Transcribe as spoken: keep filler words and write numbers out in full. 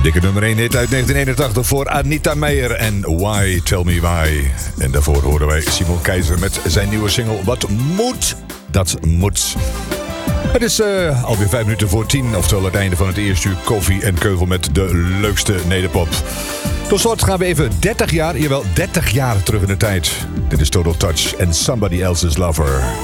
Een dikke nummer één hit uit negentien eenentachtig voor Anita Meijer en Why, Tell Me Why. En daarvoor horen wij Simon Keizer met zijn nieuwe single Wat Moet, Dat Moet. Het is uh, alweer vijf minuten voor tien, oftewel het einde van het eerste uur Koffie en Keugel met de leukste nederpop. Tot slot gaan we even dertig jaar, jawel dertig jaar terug in de tijd. Dit is Total Touch en Somebody Else's Lover.